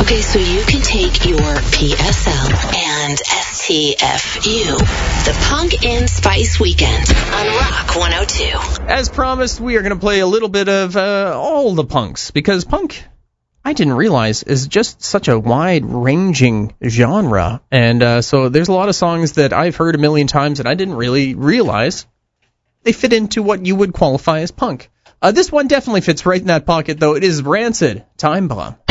Okay, so you can take your PSL and STFU, the Punk and Spice Weekend on Rock 102. As promised, we are going to play a little bit of all the punks, because punk, I didn't realize, is just such a wide-ranging genre. And so there's a lot of songs that I've heard a million times that I didn't really realize they fit into what you would qualify as punk. This one definitely fits right in that pocket, though. It is Rancid, Time Bomb.